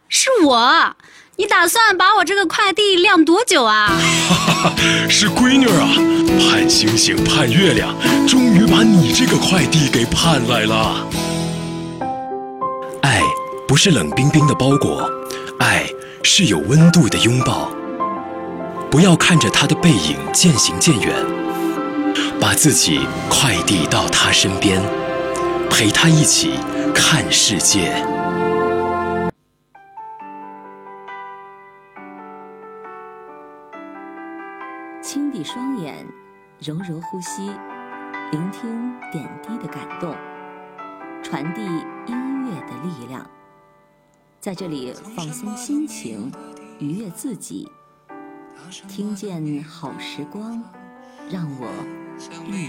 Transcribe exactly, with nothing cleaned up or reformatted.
是我。你打算把我这个快递晾多久啊？ 是闺女啊，盼星星盼月亮，终于把你这个快递给盼来了。爱不是冷冰冰的包裹，爱是有温度的拥抱。不要看着他的背影渐行渐远，把自己快递到他身边，陪他一起看世界。 轻闭双眼，柔柔呼吸，聆听点滴的感动，传递音乐的力量。在这里放松心情，愉悦自己，听见好时光，让我遇